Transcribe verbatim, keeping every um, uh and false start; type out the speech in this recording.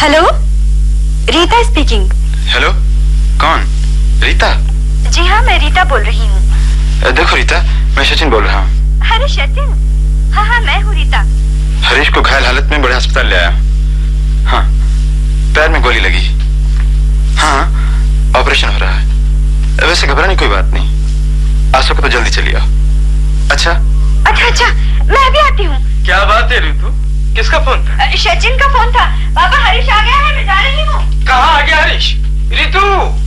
Hello, Rita speaking. Hello, कौन? रीता? जी हाँ, मैं रीता बोल रही हूँ। देखो रीता, मैं सचिन बोल रहा हूँ। अरे सचिन, हाँ हाँ मैं हूँ रीता। हरीश को घायल हालत में बड़े अस्पताल ले आया। हाँ, पैर में गोली लगी। हाँ, ऑपरेशन हो रहा है। वैसे घबराने की कोई बात नहीं। आंसू को तो जल्दी चली आओ। अच्छा अच्छा अच्छा, मैं भी आती हूँ। क्या बात है ऋतु? किसका फोन था? सचिन का फोन था। पापा हरीश आ गया है, मैं जा रही हूँ। कहाँ आ गया हरीश? ऋतु